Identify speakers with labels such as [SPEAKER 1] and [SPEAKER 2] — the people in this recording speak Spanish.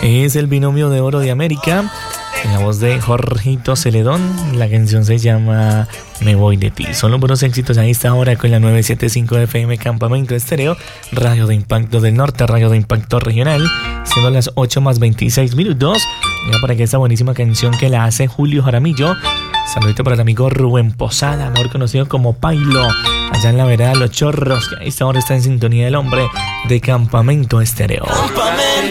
[SPEAKER 1] Es el binomio de oro de América, en la voz de Jorgito Celedón. La canción se llama Me voy de ti. Son los buenos éxitos a esta hora con la 975 FM Campamento Estéreo, Radio de Impacto del Norte, Radio de Impacto Regional, siendo las 8:26. Ya para que esta buenísima canción que la hace Julio Jaramillo. Saludito para el amigo Rubén Posada, mejor conocido como Pailo, allá en la vereda Los Chorros, que a esta hora está en sintonía del hombre de Campamento Estéreo.